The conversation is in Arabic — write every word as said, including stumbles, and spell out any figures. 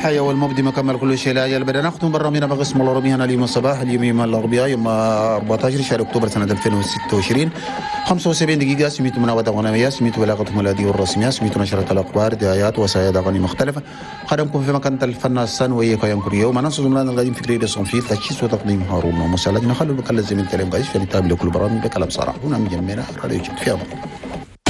الحياة والمبدي مكمل كل شيء لا أجل. بدنا ناخذ برا من بقسم الله ربينا اليوم الصباح اليوم يوم الأربعاء يوم أربعة عشر شهر أكتوبر سنة ألفين وستة وعشرين. خمسة وسبعين دقيقة سميت مناوبة غنائية، سميت بلاغة الميلادية والرسمية، سميت نشرة الأخبار، دعايات، وسائل أغاني مختلفة. خدمكم في مكان الفن السن وياك يمكن يوم أنا زملائنا القديم فكري للصنفير تشخيص وتقديم هارون ومساعدة نخلو بكل الزمن كلام قايش فنتابع لكل برامج بكلام صراحة هنا مجمعنا راديو في أمر.